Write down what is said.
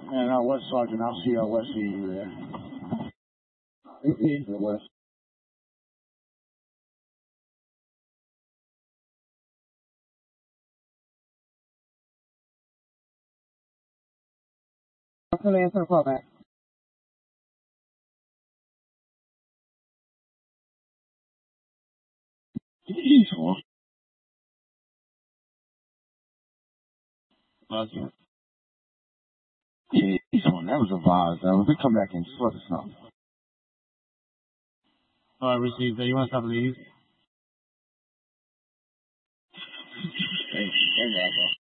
And West Sergeant, I'll see West see you there. Repeat the West. I'm going to answer the call back. East one. Yeah, East one. That was a vibe. We come back and sort of something. All right, received. You want to stop the leave? Hey,